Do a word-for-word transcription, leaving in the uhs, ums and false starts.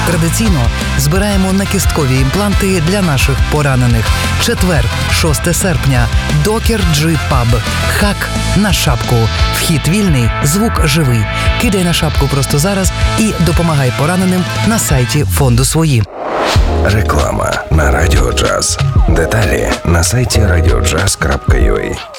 Традиційно збираємо на кісткові імпланти для наших поранених. Четвер, шосте серпня. Докер Джи Паб. Хак на шапку. Вхід вільний, звук живий. Кидай на шапку просто зараз і допомагай пораненим на сайті фонду «Свої». Реклама на Радіо Джаз. Деталі на сайті радіоджаз крапка ю а.